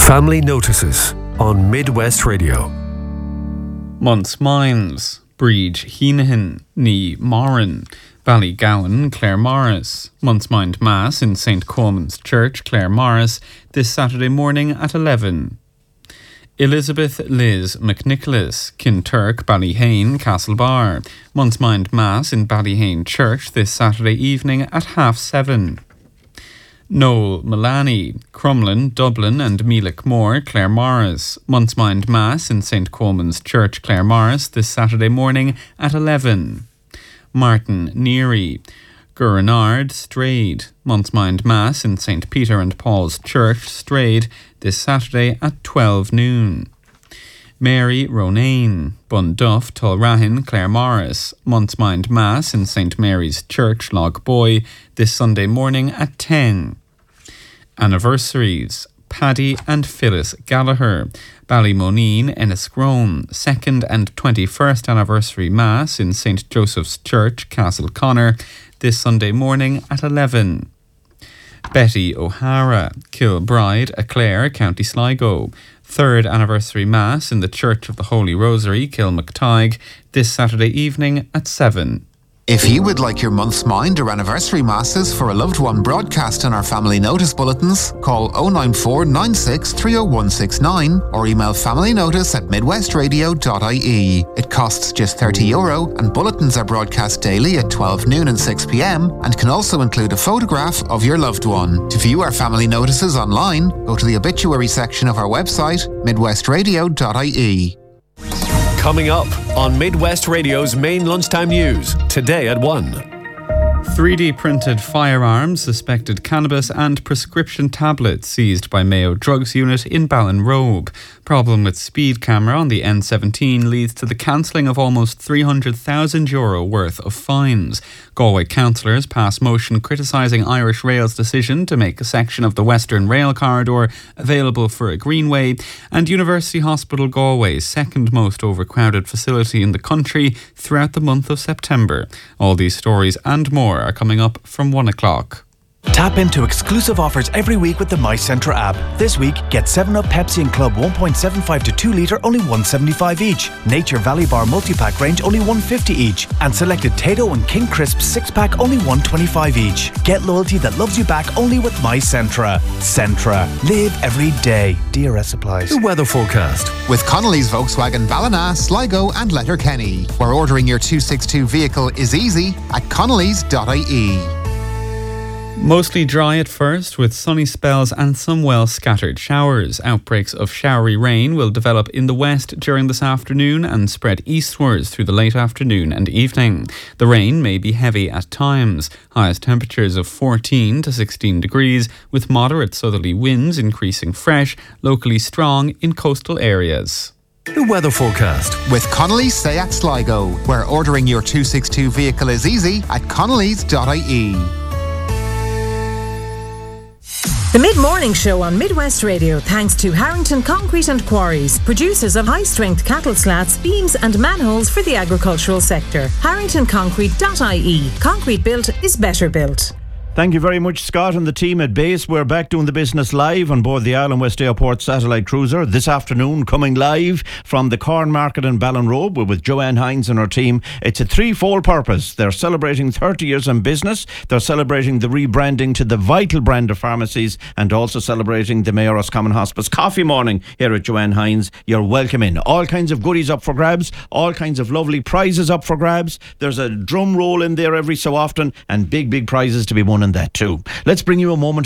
Family Notices on Midwest Radio. Months Mines, Breed Heenahan, Ní Moran, Ballygowan, Clare Morris. Months Mind Mass in St. Coleman's Church, Clare Morris, this Saturday morning at 11. Elizabeth Liz McNicholas, Kinturk, Ballyhane, Castlebar. Months Mind Mass in Ballyhane Church this Saturday evening at 7:30. Noel Mullaney, Crumlin, Dublin and Mealickmore, Clare Morris. Months Mind Mass in St. Coleman's Church, Clare Morris this Saturday morning at 11. Martin Neary, Gurnard, Strade. Months Mind Mass in St. Peter and Paul's Church, Strade this Saturday at 12 noon. Mary Ronayne, Bunduff, Tulrahan, Clare Morris. Months Mind Mass in St. Mary's Church, Loch Boy, this Sunday morning at 10. Anniversaries: Paddy and Phyllis Gallagher, Ballymoneen, Enniscrone, 2nd and 21st anniversary Mass in St. Joseph's Church, Castleconnor, this Sunday morning at 11. Betty O'Hara, Kilbride, Clare, County Sligo, 3rd anniversary Mass in the Church of the Holy Rosary, Kilmactygue, this Saturday evening at 7. If you would like your month's mind or anniversary masses for a loved one broadcast in our family notice bulletins, call 094 96 30169 or email familynotice@midwestradio.ie. It costs just €30 and bulletins are broadcast daily at 12 noon and 6 p.m. and can also include a photograph of your loved one. To view our family notices online, go to the obituary section of our website, midwestradio.ie. Coming up on Midwest Radio's main lunchtime news, today at 1. 3D printed firearms, suspected cannabis and prescription tablets seized by Mayo Drugs Unit in Ballinrobe. Problem with speed camera on the N17 leads to the cancelling of almost €300,000 worth of fines. Galway councillors pass motion criticising Irish Rail's decision to make a section of the Western Rail Corridor available for a greenway, and University Hospital Galway's second most overcrowded facility in the country throughout the month of September. All these stories and more are coming up from 1 o'clock. Tap into exclusive offers every week with the MyCentra app. This week, get 7-Up Pepsi and Club 1.75 to 2 litre only $1.75 each. Nature Valley Bar multi-pack range only $1.50 each. And selected Tayto and King Crisp 6-pack only $1.25 each. Get loyalty that loves you back only with MyCentra. Centra. Live every day. DRS applies. The weather forecast with Connolly's Volkswagen Ballina, Sligo and Letterkenny, where ordering your 262 vehicle is easy at connellys.ie. Mostly dry at first, with sunny spells and some well-scattered showers. Outbreaks of showery rain will develop in the west during this afternoon and spread eastwards through the late afternoon and evening. The rain may be heavy at times. Highest temperatures of 14 to 16 degrees, with moderate southerly winds increasing fresh, locally strong in coastal areas. The weather forecast with Connolly's Seat Sligo, where ordering your 262 vehicle is easy at connellys.ie. The Mid-Morning Show on Midwest Radio, thanks to Harrington Concrete and Quarries, producers of high-strength cattle slats, beams and manholes for the agricultural sector. HarringtonConcrete.ie. Concrete built is better built. Thank you very much, Scott and the team at base. We're back doing the business live on board the Island West Airport satellite cruiser this afternoon, coming live from the Corn Market in Ballinrobe. We're with Joanne Hines and her team. It's a threefold purpose. They're celebrating 30 years in business. They're celebrating the rebranding to the Vital brand of pharmacies and also celebrating the Mayo Roscommon Hospice Coffee Morning here at Joanne Hines. You're welcome in. All kinds of goodies up for grabs, all kinds of lovely prizes up for grabs. There's a drum roll in there every so often and big prizes to be won in that too. Let's bring you a moment